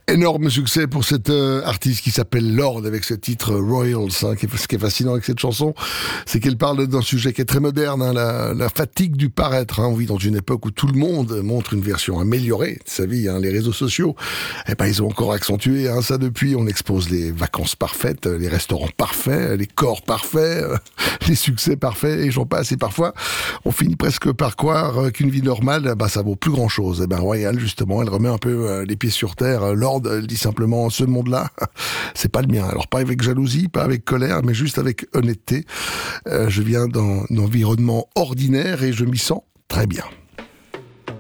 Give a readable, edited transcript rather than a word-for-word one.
Énorme succès pour cet artiste qui s'appelle Lorde avec ce titre Royals. Ce qui est fascinant avec cette chanson, c'est qu'elle parle d'un sujet qui est très moderne, la fatigue du paraître. On vit dans une époque où tout le monde montre une version améliorée de sa vie. Les réseaux sociaux, ils ont encore accentué ça depuis. On expose les vacances parfaites, les restaurants parfaits, les corps parfaits, les succès parfaits, et j'en passe. Et parfois, on finit presque par croire qu'une vie normale, ça vaut plus grand-chose. Royal, justement, elle remet un peu les pieds sur terre. Lorde, elle dit simplement, ce monde-là, c'est pas le mien. Alors pas avec jalousie, pas avec colère, mais juste avec honnêteté. Je viens d'un environnement ordinaire et je m'y sens très bien.